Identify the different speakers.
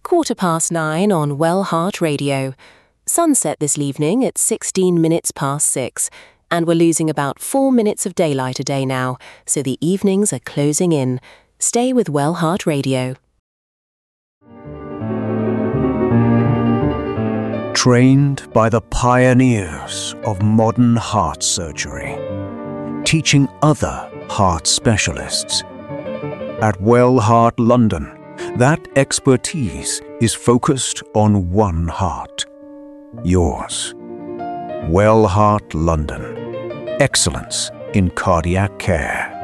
Speaker 1: 9:15 on Wellheart Radio. Sunset this evening at 16 minutes past 6, and we're losing about 4 minutes of daylight a day now, so the evenings are closing in. Stay with Wellheart Radio.
Speaker 2: Trained by the pioneers of modern heart surgery, teaching other heart specialists. At Wellheart London, that expertise is focused on one heart, yours. Wellheart London, excellence in cardiac care.